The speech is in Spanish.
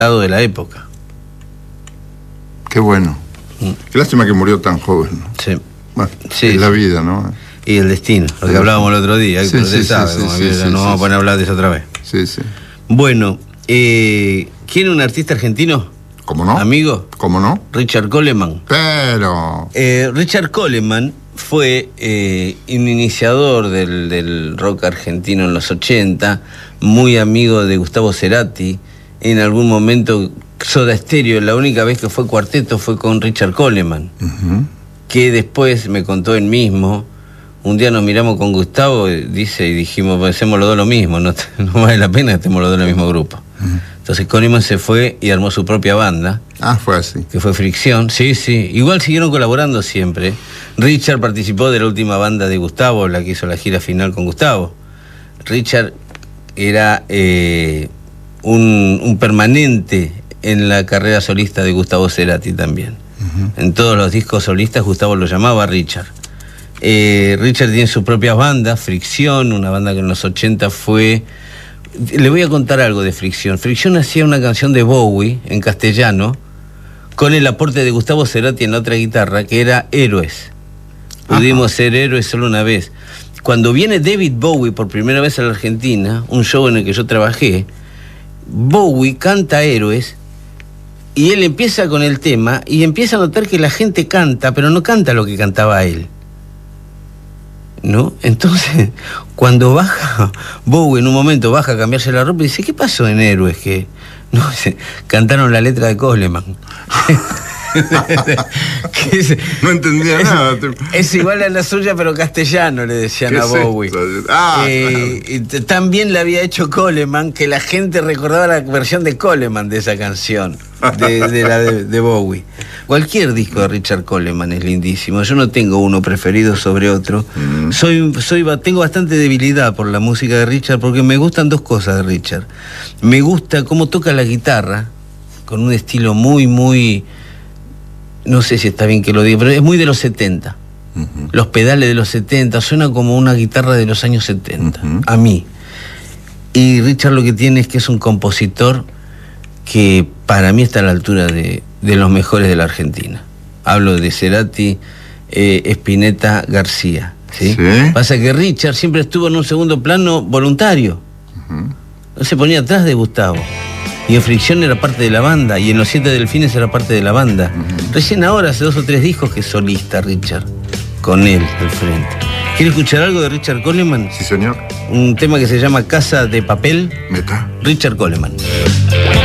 de la época. Qué bueno. Qué lástima que murió tan joven, ¿no? Sí. Bueno, Sí, es la sí. vida, ¿no? Y el destino, lo que hablábamos el otro día. Sí, Usted sí, sabe, sí, como sí, que sí, no vamos a sí, poner a hablar de eso otra vez. Sí, sí. Bueno, ¿quién es un artista argentino? ¿Cómo no? ¿Amigo? ¿Cómo no? Richard Coleman. Pero... Richard Coleman fue un iniciador del rock argentino en los 80, muy amigo de Gustavo Cerati. En algún momento, Soda Stereo, la única vez que fue cuarteto fue con Richard Coleman, que después me contó él mismo. Un día nos miramos con Gustavo, dice, y dijimos, hacemos los dos lo mismo, no vale la pena que estemos los dos en el mismo grupo. Entonces Coleman se fue y armó su propia banda. Ah, fue así. Que fue Fricción, sí, sí. Igual siguieron colaborando siempre. Richard participó de la última banda de Gustavo, la que hizo la gira final con Gustavo. Richard era un permanente en la carrera solista de Gustavo Cerati también. En todos los discos solistas Gustavo lo llamaba Richard. Richard tiene sus propias bandas, Fricción, una banda que en los 80 fue... Le voy a contar algo de Fricción. Fricción hacía una canción de Bowie en castellano con el aporte de Gustavo Cerati en la otra guitarra, que era Héroes. Pudimos ser héroes solo una vez. Cuando viene David Bowie por primera vez a la Argentina, un show en el que yo trabajé, Bowie canta Héroes y él empieza con el tema y empieza a notar que la gente canta, pero no canta lo que cantaba él, ¿no? Entonces, cuando baja Bowie, en un momento baja a cambiarse la ropa y dice, ¿qué pasó en Héroes? Que no, cantaron la letra de Coleman. No entendía nada. Es igual a la suya, pero castellano, le decían a Bowie. Y también le había hecho Coleman, que la gente recordaba la versión de Coleman de esa canción, de Bowie. Cualquier disco de Richard Coleman es lindísimo. Yo no tengo uno preferido sobre otro. Tengo bastante debilidad por la música de Richard, porque me gustan dos cosas de Richard. Me gusta cómo toca la guitarra, con un estilo muy... No sé si está bien que lo diga, pero es muy de los 70. Los pedales de los 70, suena como una guitarra de los años 70, a mí. Y Richard lo que tiene es que es un compositor que para mí está a la altura de los mejores de la Argentina. Hablo de Cerati, Spinetta, García, ¿sí? Pasa que Richard siempre estuvo en un segundo plano voluntario. No se ponía atrás de Gustavo. Y en Fricción era parte de la banda, y en Los Siete Delfines era parte de la banda. Recién ahora, hace 2 o 3 discos que es solista Richard, con él al frente. ¿Quiere escuchar algo de Richard Coleman? Sí, señor. Un tema que se llama Casa de Papel. Meta. Richard Coleman.